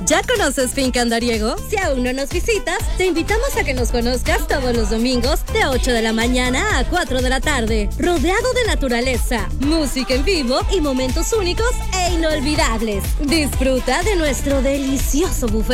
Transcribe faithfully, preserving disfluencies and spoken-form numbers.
¿Ya conoces Finca Andariego? Si aún no nos visitas, te invitamos a que nos conozcas todos los domingos de ocho de la mañana a cuatro de la tarde, rodeado de naturaleza, música en vivo y momentos únicos e inolvidables. Disfruta de nuestro delicioso buffet